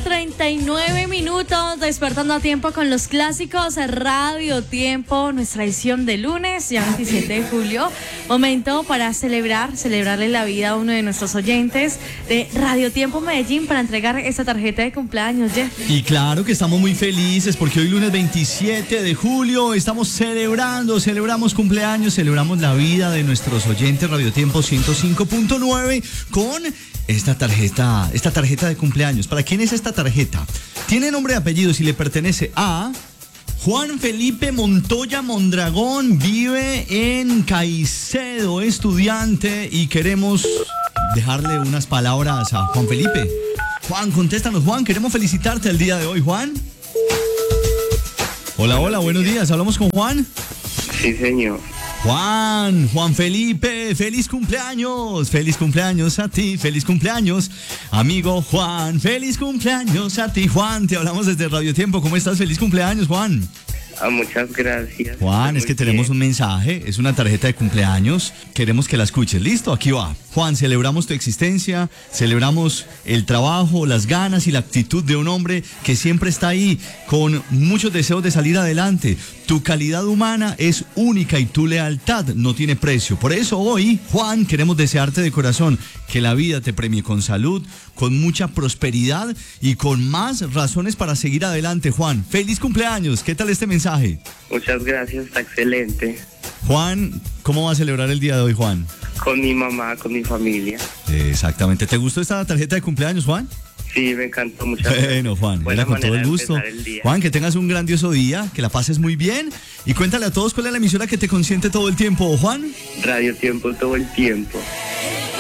1:39, despertando a tiempo con los clásicos Radio Tiempo, nuestra edición de lunes, ya 27 de julio. Momento para celebrarle la vida a uno de nuestros oyentes de Radio Tiempo Medellín para entregar esta tarjeta de cumpleaños, Jeff. Y claro que estamos muy felices porque hoy lunes 27 de julio estamos celebramos cumpleaños, celebramos la vida de nuestros oyentes Radio Tiempo 105.9 con esta tarjeta de cumpleaños. ¿Para quién es esta tarjeta? Tiene nombre y apellidos y le pertenece a Juan Felipe Montoya Mondragón, vive en Caicedo, estudiante, y queremos dejarle unas palabras a Juan Felipe. Juan, contéstanos, Juan, queremos felicitarte el día de hoy, Juan. Hola, buenos días, ¿hablamos con Juan? Sí, señor. Juan Felipe, feliz cumpleaños a ti, feliz cumpleaños, amigo Juan, feliz cumpleaños a ti, Juan, te hablamos desde Radio Tiempo, ¿cómo estás? Feliz cumpleaños, Juan. Muchas gracias. Juan, es que tenemos un mensaje, es una tarjeta de cumpleaños, queremos que la escuches, ¿listo? Aquí va. Juan, celebramos tu existencia, celebramos el trabajo, las ganas y la actitud de un hombre que siempre está ahí con muchos deseos de salir adelante. Tu calidad humana es única y tu lealtad no tiene precio. Por eso hoy, Juan, queremos desearte de corazón que la vida te premie con salud, con mucha prosperidad y con más razones para seguir adelante, Juan. ¡Feliz cumpleaños! ¿Qué tal este mensaje? Muchas gracias, está excelente. Juan, ¿cómo va a celebrar el día de hoy, Juan? Con mi mamá, con mi familia. Exactamente. ¿Te gustó esta tarjeta de cumpleaños, Juan? Sí, me encantó mucho. Bueno, Juan, era con todo el gusto. Juan, que tengas un grandioso día, que la pases muy bien. Y cuéntale a todos cuál es la emisora que te consiente todo el tiempo, Juan. Radio Tiempo todo el tiempo.